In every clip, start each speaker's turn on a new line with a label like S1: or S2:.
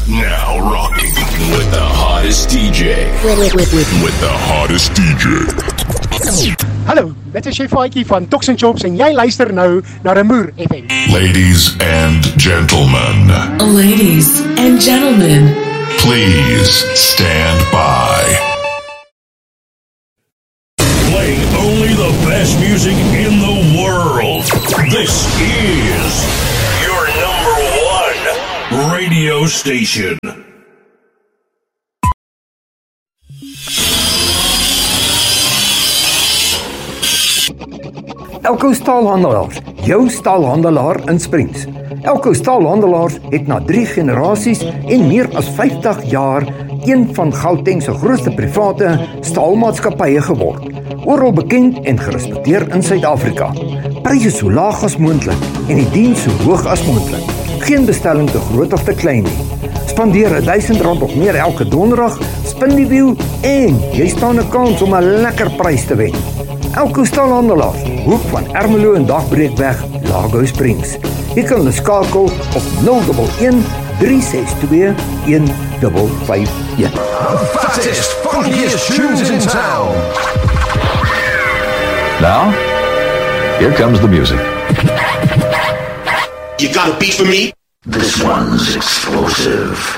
S1: Now rocking with the hottest DJ. With the hottest DJ.
S2: Hallo, dit is Chef Aitjie van Tox and Chops en jy luister nou na Remoer FM.
S1: Ladies and gentlemen.
S3: Ladies and gentlemen.
S1: Please stand by. Playing only the best music in the world. This is your number one radio station.
S4: Elko Staalhandelaars, jou staalhandelaar in Springs. Elko Staalhandelaars het na 3 generasies en meer as 50 jaar een van Gauteng se grootste private staalmaatskappye geword. Oral bekend en gerespekteer in Suid-Afrika. Pryse so laag as moontlik en die diens so hoog as moontlik. Geen bestelling te groot of te klein nie. Spandeer R1000 of meer elke donderdag, spin die wiel en jy staan 'n kans om 'n lekker prys te wen. Elko Staalhandelaars, hoek van Ermelo en Dagbreekweg, Lago Springs. Jy kan hulle skakel op 011 362 1551.
S5: Fattest, funkiest tunes in town. Now, here comes the music.
S6: You got a beat for me?
S5: This one's explosive.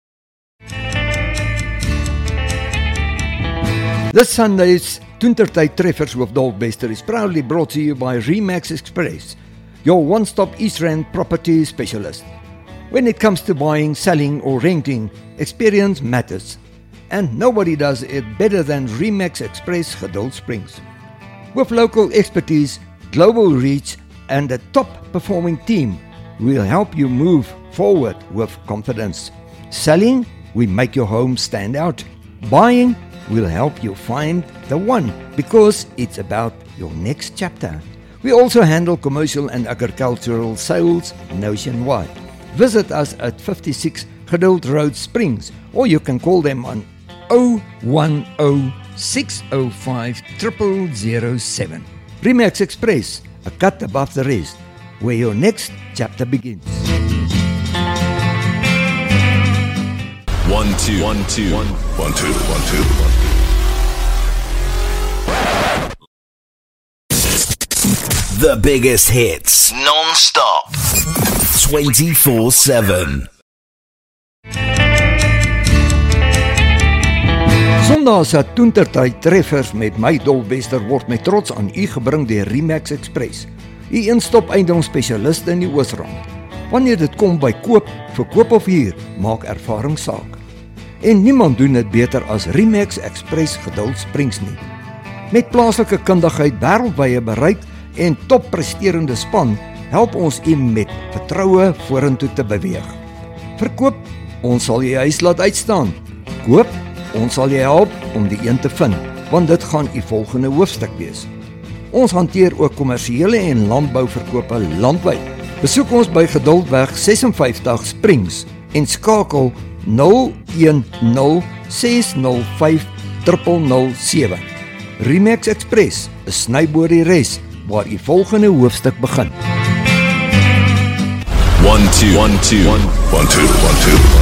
S4: This Sunday's Toentertyd Treffers with Dalkbester is proudly brought to you by Remax Express, your one-stop East Rand property specialist. When it comes to buying, selling or renting, experience matters. And nobody does it better than Remax Express Geduld Springs. With local expertise, global reach and a top-performing team, we'll help you move forward with confidence. Selling, we make your home stand out. Buying, we'll help you find the one because it's about your next chapter. We also handle commercial and agricultural sales nationwide. Visit us at 56 Geduld Road Springs or you can call them on 010 605 0007. Remax Express, a cut above the rest, where your next chapter begins.
S1: 1 2 1 2 1 2 1 2
S7: The biggest hits, non-stop, 24/7.
S4: Sondag se Toentertyd Treffers met my Dalkbester word met trots aan u gebring deur Remax Express, u een-stop eiendomsspesialist in die Oosrand. Wanneer dit kom by koop, verkoop of huur, maak ervaring saak. En niemand doen dit beter as Remax Express Geduld Springs nie. Met plaaslike kundigheid, wêreldwye bereik en toppresterende span, help ons u met vertroue vorentoe te beweeg. Verkoop, ons sal jy huis laat uitstaan. Koop, ons sal jy help om die een te vind, want dit gaan u volgende hoofstuk wees. Ons hanteer ook kommersiële en landbouverkope landwyd. Besoek ons by Geduldweg 56 Springs en skakel 010 605 007. Remax Express, 'n snyboor die res waar u volgende hoofstuk begin.
S1: 1 2 1 2 1 2 1 2